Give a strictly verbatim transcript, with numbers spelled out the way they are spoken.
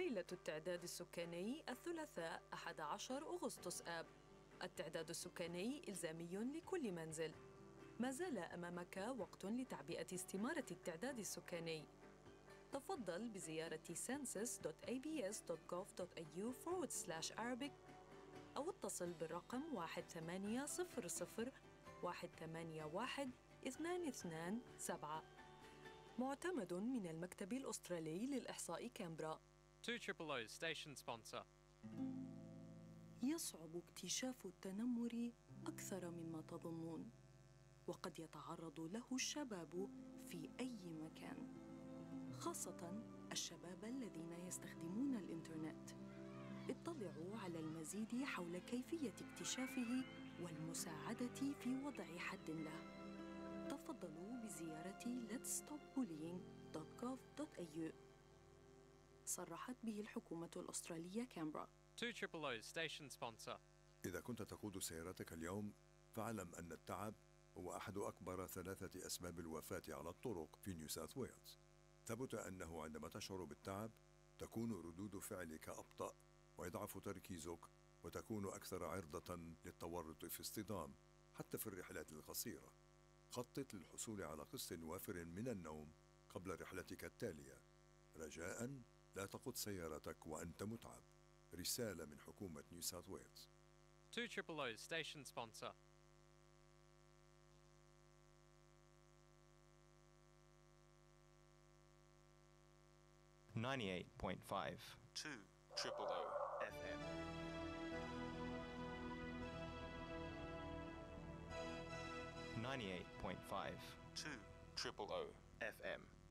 ليلة التعداد السكاني الثلاثاء أحد عشر أغسطس آب. التعداد السكاني إلزامي لكل منزل. ما زال أمامك وقت لتعبئة استمارة التعداد السكاني. تفضل بزيارة census دوت a b s دوت gov دوت a u forward slash arabic أو اتصل بالرقم واحد ثمانية صفر صفر واحد ثمانية واحد اثنان اثنان سبعة. معتمد من المكتب الأسترالي للإحصاء كامبرا. two triple O station sponsor. يصعب اكتشاف التنمر أكثر مما تظنون، وقد يتعرض له الشباب في أي مكان، خاصة الشباب الذين يستخدمون الإنترنت. اطلعوا على المزيد حول كيفية اكتشافه والمساعدة في وضع حد له. تفضلوا بزيارة lets stop bullying دوت gov دوت a u. صرحت به الحكومة الأسترالية كامبرا. two triple O station sponsor. إذا كنت تقود سيارتك اليوم فاعلم أن التعب هو أحد أكبر ثلاثة أسباب الوفاة على الطرق في نيو ساوث ويلز. ثبت أنه عندما تشعر بالتعب تكون ردود فعلك أبطأ ويضعف تركيزك وتكون أكثر عرضة للتورط في اصطدام حتى في الرحلات القصيرة. خطط للحصول على قسط وافر من النوم قبل رحلتك التالية. رجاءً لا تقود سيارتك وأنت متعب. رسالة من حكومة نيو ساوث ويلز. two triple O station sponsor. ninety-eight point five two triple O F M. ninety-eight point five two triple O F M.